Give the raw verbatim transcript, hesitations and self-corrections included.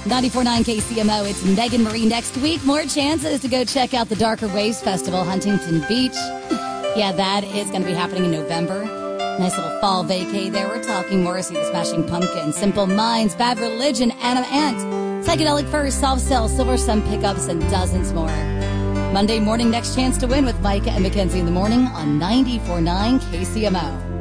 ninety-four point nine K C M O, it's Megan Marie next week. More chances to go check out the Darker Waves Festival, Huntington Beach. Yeah, that is going to be happening in November. Nice little fall vacay there. We're talking Morrissey, the Smashing Pumpkins, Simple Minds, Bad Religion, Anna Ant, Psychedelic Furs, Soft Cell, Silver Sun Pickups, and dozens more. Monday morning, next chance to win with Micah and Mackenzie in the morning on ninety-four point nine K C M O.